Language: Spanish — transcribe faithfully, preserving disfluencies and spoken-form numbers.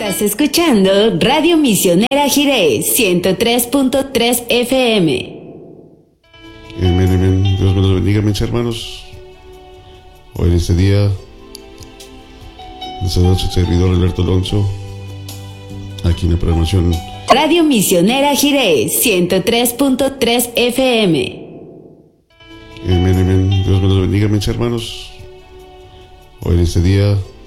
Estás escuchando Radio Misionera Jiré, ciento tres punto tres F M. Amén, amén. Dios me los bendiga, mis hermanos. Hoy en este día, les saluda su servidor Alberto Alonso, aquí en la programación Radio Misionera Jiré, ciento tres punto tres F M. Amén, amén. Dios me los bendiga, mis hermanos. Hoy en este día,